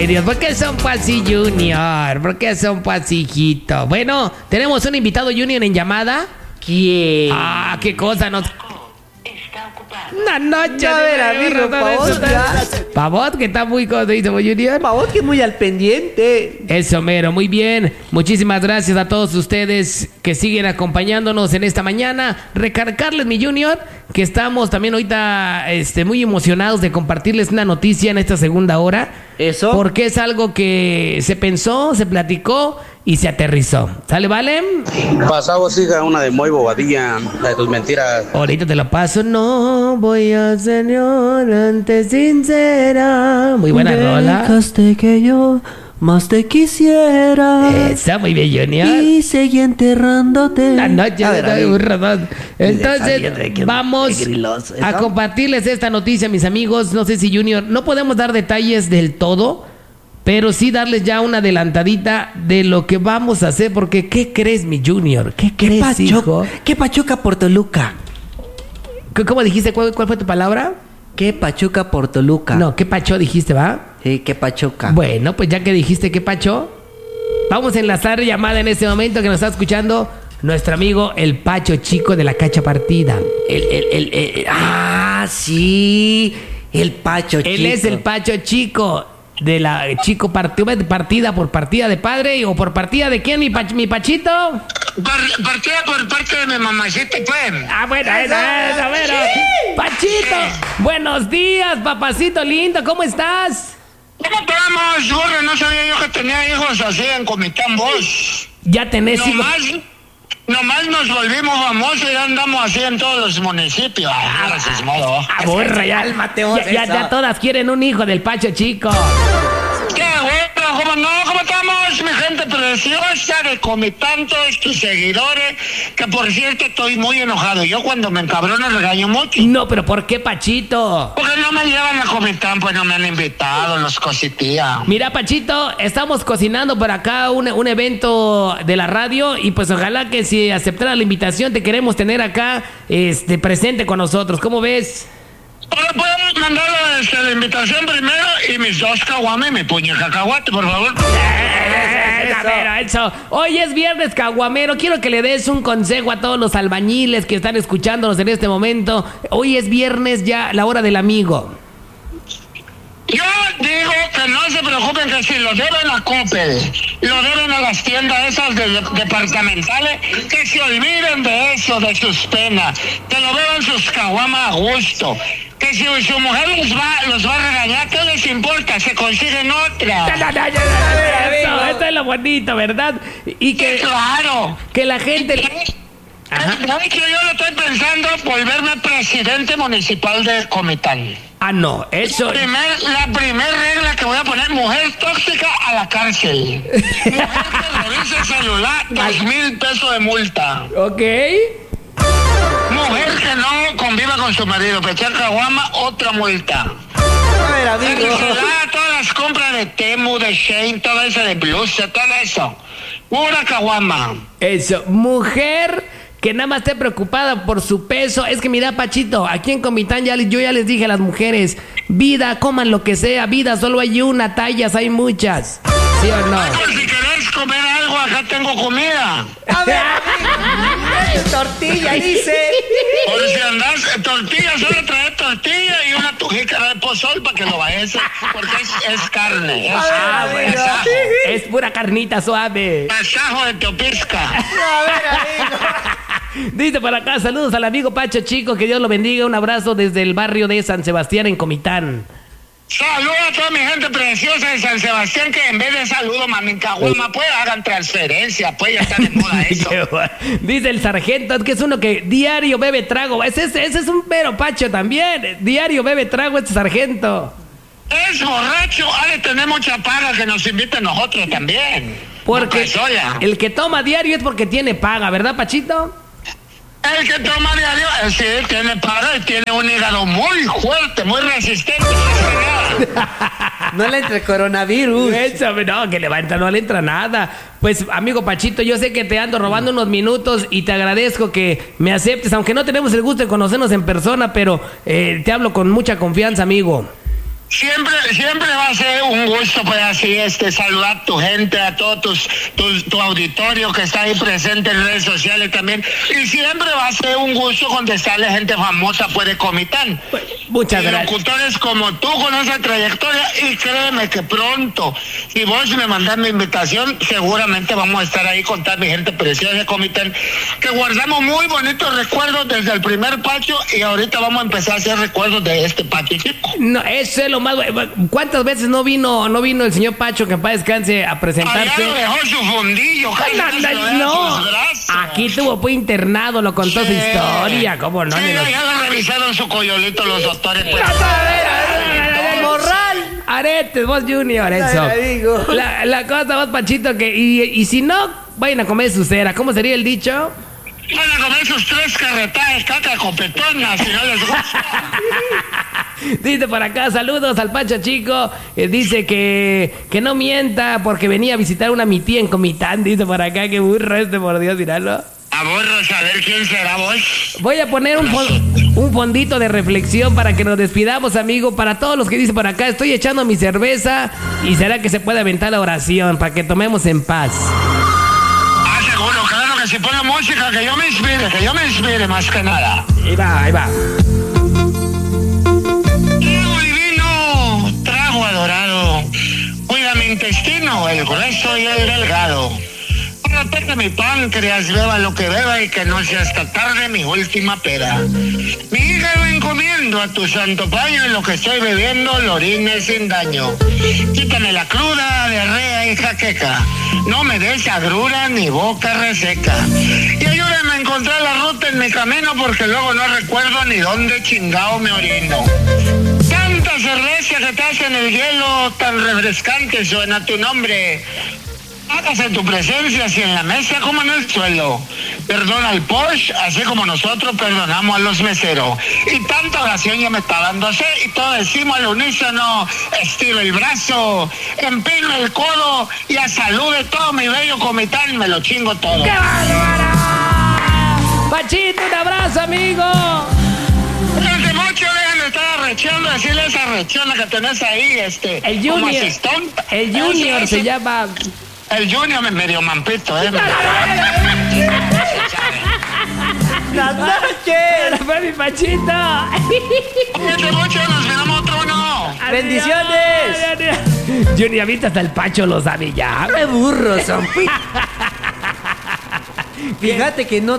Ay, Dios, ¿por qué son así, Junior? ¿Por qué son así, hijito? Bueno, tenemos un invitado Junior en llamada. ¿Quién? Ah, qué cosa nos... Está ocupado. Una noche. A ver, amigo, Pavot, ya. Pavot, que está muy contento, Junior. Pavot, que muy al pendiente. Eso, mero, muy bien. Muchísimas gracias a todos ustedes que siguen acompañándonos en esta mañana. Recargarles, mi Junior, que estamos también ahorita muy emocionados de compartirles una noticia en esta segunda hora. ¿Eso? Porque es algo que se pensó, se platicó y se aterrizó. ¿Sale, vale? Pasado siga una de muy bobadilla, la de tus mentiras. Ahorita te lo paso. No voy a señor antes sincera. Muy buena rola. Dejaste que yo más te quisiera. Está muy bien, Junior. Y seguí enterrándote. La noche A ver, de amigo. burrodón. Entonces, vamos qué griloso, ¿eso? a compartirles esta noticia, mis amigos. No sé si Junior, no podemos dar detalles del todo, pero sí darles ya una adelantadita de lo que vamos a hacer, porque ¿qué crees, mi Junior? ¿Qué crees, hijo? ¿Qué Pachuca por Toluca? ¿Cómo dijiste? ¿Cuál fue tu palabra? ¿Qué Pachuca por Toluca? No, ¿qué pacho dijiste, va? Sí, ¿qué Pachuca? Bueno, pues ya que dijiste qué pacho, vamos a enlazar llamada en este momento que nos está escuchando nuestro amigo el Pacho Chico de la Cacha Partida. Sí, el Pacho Chico. Él es el Pacho Chico de la Chico partida por partida de padre o por partida de quién, mi Pachito. Partida por parte de mi mamacita, pues. Ah, bueno, eso, bueno. Pachito, buenos días, papacito lindo, ¿cómo estás? ¿Cómo estamos, burro? No sabía yo que tenía hijos así en Comitán, vos. Ya tenés hijos. Nomás nos volvimos famosos y ya andamos así en todos los municipios. Gracias, modo. Ah, borra, ya, ya todas quieren un hijo del Pacho Chico. Qué bueno, ¿cómo no? ¿Cómo estamos, mi gente preciosa de Comitán, todos tus seguidores? Que por cierto, estoy muy enojado. Yo cuando me encabrono regaño mucho. No, pero ¿por qué, Pachito? Porque no me llevan a Comitán, pues no me han invitado, los cositías. Mira, Pachito, estamos cocinando por acá un evento de la radio y pues ojalá que si aceptara la invitación te queremos tener acá presente con nosotros. ¿Cómo ves? Ahora podemos mandar la invitación primero y mis dos caguamas y mi puño de cacahuate, por favor. Eso. Hoy es viernes caguamero. Quiero que le des un consejo a todos los albañiles que están escuchándonos en este momento. Hoy es viernes ya, la hora del amigo. Yo digo que no se preocupen, que si lo deben a Coppel, lo deben a las tiendas esas departamentales, que se olviden de eso, de sus penas, que lo beban sus caguamas a gusto, que si su mujer los va a regañar, ¿qué les importa? Se consiguen otra. Esto es lo bonito, ¿verdad? Y que, claro, que la gente... Ajá. De hecho, yo lo estoy pensando volverme presidente municipal de Comitán. Ah, no, eso... La primera regla que voy a poner, mujer tóxica a la cárcel. Mujer que revise el celular, 2,000 pesos de multa. Ok. Mujer que no conviva con su marido, pechar caguama, otra multa. A ver, amigo. Todas las compras de Temu, de Shein, todo eso de blusa, todo eso. Pura caguama. Eso, mujer que nada más esté preocupada por su peso. Es que mira, Pachito, aquí en Comitán yo ya les dije a las mujeres, vida, coman lo que sea, vida, solo hay una, tallas hay muchas. ¿Sí o no? Por si querés comer algo, acá tengo comida. A ver, tortilla, dice. Por si andás, tortilla, solo trae tortilla y una tujícara de pozol para que lo vayas, porque es carne. Es ajo. Es pura carnita suave. Pasajo de Teopisca. A ver, amigo. Dice por acá, saludos al amigo Pacho Chico, que Dios lo bendiga, un abrazo desde el barrio de San Sebastián en Comitán. Saludos a toda mi gente preciosa de San Sebastián, que en vez de saludo, mami, caguama, pues hagan transferencia, pues ya está de moda eso. Dice el sargento, que es uno que diario bebe trago. Ese es un pero Pacho también. Diario bebe trago este sargento. Es borracho, ha de tener mucha paga, que nos invite a nosotros también. Porque el que toma diario es porque tiene paga, ¿verdad, Pachito? El que toma diario, sí, tiene paga y tiene un hígado muy fuerte, muy resistente. No le entra el coronavirus. Eso, no, que levanta, no le entra nada. Pues, amigo Pachito, yo sé que te ando robando unos minutos y te agradezco que me aceptes, aunque no tenemos el gusto de conocernos en persona, pero te hablo con mucha confianza, amigo. Siempre va a ser un gusto, pues así, saludar a tu gente, a todo tu auditorio que está ahí presente en redes sociales también. Y siempre va a ser un gusto contestarle a gente famosa, pues, de Comitán. Muchas gracias. Locutores como tú con esa trayectoria, y créeme que pronto, si vos me mandás mi invitación, seguramente vamos a estar ahí con toda mi gente preciosa de Comitán, que guardamos muy bonitos recuerdos desde el primer patio, y ahorita vamos a empezar a hacer recuerdos de este patio chico. No, eso es lo más. ¿Cuántas veces no vino el señor Pacho, que en paz descanse, a presentarse? Allá lo dejó su fundillo, no. Aquí tuvo, fue internado, lo contó su historia, ¿cómo no? Sí, ya lo revisaron su coyolito los doctores. Pues. Morral. Aretes, vos Junior, eso. La cosa, vos Pachito, que y si no, vayan a comer su cera. ¿Cómo sería el dicho? Van a comer sus 3 carretadas, caca copetona, si no les gusta. Dice por acá, saludos al Pacho Chico. Dice que no mienta porque venía a visitar una mi tía en Comitán. Dice por acá, que burro por Dios, miralo. A borro, saber quién será vos. Voy a poner un fondito de reflexión para que nos despidamos, amigo. Para todos los que dicen por acá, estoy echando mi cerveza y será que se puede aventar la oración para que tomemos en paz. Seguro, claro que si pone música, que yo me inspire más que nada. Ahí va. Trago adorado, cuida mi intestino, el grueso y el delgado. Protege mi páncreas, beba lo que beba y que no sea hasta tarde mi última pera. Mi hígado encomiendo a tu santo paño, en lo que estoy bebiendo lo orine sin daño. Quítame la cruda, diarrea y jaqueca. No me des agrura ni boca reseca. Y ayúdame a encontrar la ruta en mi camino, porque luego no recuerdo ni dónde chingado me orino. Tanta cerveza que te hace en el hielo, tan refrescante suena tu nombre. Hágase tu presencia, así en la mesa como en el suelo. Perdona al Porsche, así como nosotros perdonamos a los meseros. Y tanta oración ya me está dando sed, y todo decimos al unísono: estiro el brazo, empino el codo, y a salud de todo mi bello Comitán me lo chingo todo. ¡Qué bárbara! Pachito, un abrazo, amigo. Desde mucho dejan de estar arrechando, decirle esa arrechona que tenés ahí, el Junior. como asistón. El Junior se llama. El Junior me medio mampito, Las noches. Fue mi Pachito. Desde mucho nos miramos otro no. Bendiciones. Junior, ahorita hasta el Pacho lo sabe ya. ¡Qué burros son! Fíjate que no